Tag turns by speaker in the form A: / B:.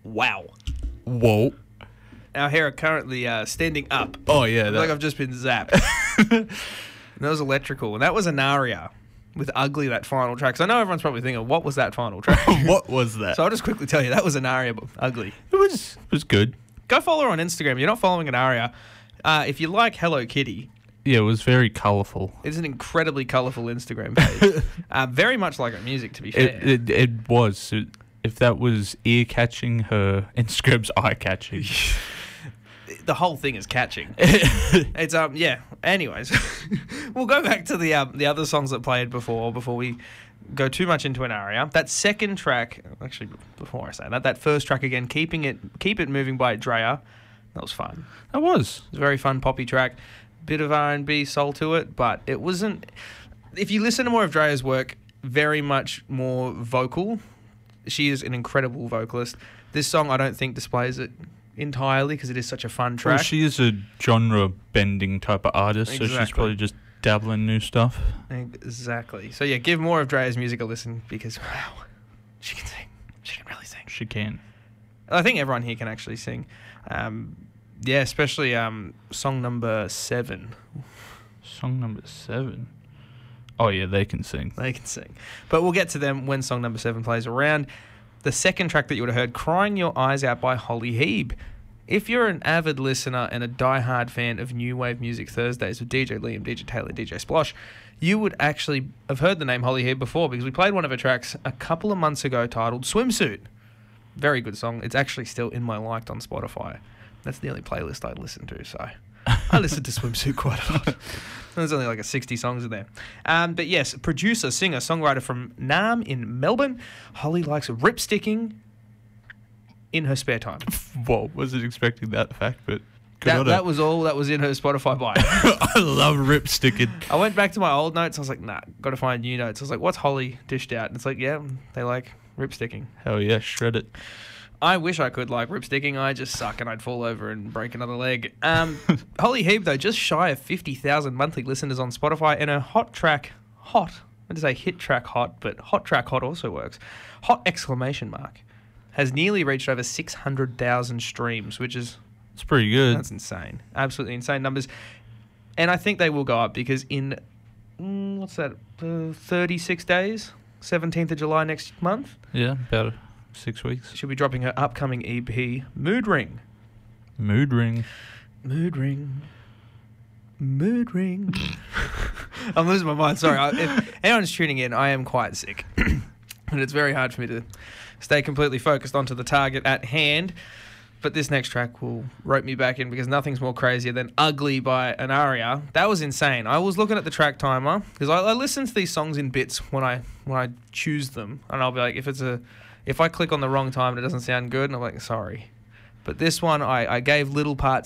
A: Wow.
B: Whoa.
A: Our hair are currently standing up.
B: Oh, yeah.
A: Like I've just been zapped. And that was electrical. And that was Anaria with Ugly, that final track. So I know everyone's probably thinking, what was that final track?
B: What was that?
A: So I'll just quickly tell you, that was Anaria, but Ugly.
B: It was good.
A: Go follow her on Instagram. You're not following Anaria. If you like Hello Kitty,
B: Yeah, it was very colourful.
A: it's an incredibly colourful Instagram page. Very much like her music, to be fair.
B: It was. If that was ear-catching, her Instagram's eye-catching.
A: The whole thing is catching. It's yeah. Anyways, we'll go back to the other songs that played before we go too much into Anaria. That second track, actually, before I say that first track again, Keep It Moving by Drea, that was fun.
B: That was.
A: It was a very fun poppy track, bit of R&B soul to it, but it wasn't. If you listen to more of Drea's work, very much more vocal. She is an incredible vocalist. This song, I don't think, displays it entirely because it is such a fun track.
B: Well, she is a genre-bending type of artist, so she's
A: Exactly.
B: probably just dabbling new stuff.
A: Exactly. So yeah, give more of Drea's music a listen because wow, she can sing. She can really sing.
B: She can.
A: I think everyone here can actually sing. Yeah, especially song number 7.
B: Song number 7. Oh, yeah, they can sing.
A: They can sing. But we'll get to them when song number 7 plays around. The second track that you would have heard, Crying Your Eyes Out by Holly Heeb. If you're an avid listener and a diehard fan of New Wave Music Thursdays with DJ Liam, DJ Taylor, DJ Splosh, you would actually have heard the name Holly Heeb before because we played one of her tracks a couple of months ago titled Swimsuit. Very good song. It's actually still in my liked on Spotify. That's the only playlist I listen to, so I listen to Swimsuit quite a lot. There's only like 60 songs in there. But yes, producer, singer, songwriter from Nam in Melbourne. Holly likes ripsticking in her spare time.
B: Whoa, wasn't expecting that fact, but good on her.
A: That was all that was in her Spotify bio.
B: I love ripsticking.
A: I went back to my old notes. I was like, nah, got to find new notes. I was like, what's Holly dished out? And it's like, yeah, they like ripsticking.
B: Hell yeah, shred it.
A: I wish I could like ripsticking. I just suck and I'd fall over and break another leg. Holly Heeb, though, just shy of 50,000 monthly listeners on Spotify, and her hot track, hot, I to say hit track hot, but hot track hot also works. Hot exclamation mark has nearly reached over 600,000 streams, which is
B: It's pretty good.
A: that's insane. Absolutely insane numbers. And I think they will go up because in, 36 days, 17th of July next month,
B: Yeah, about 6 weeks.
A: she'll be dropping her upcoming EP, Mood Ring.
B: Mood ring.
A: Mood Ring. Mood Ring. I'm losing my mind. Sorry. If anyone's tuning in, I am quite sick. And it's very hard for me to stay completely focused onto the target at hand. But this next track will rope me back in because nothing's more crazier than Ugly by Anaria. That was insane. I was looking at the track timer because I listen to these songs in bits when I choose them. And I'll be like, if I click on the wrong time and it doesn't sound good, and I'm like, sorry. But this one, I gave little parts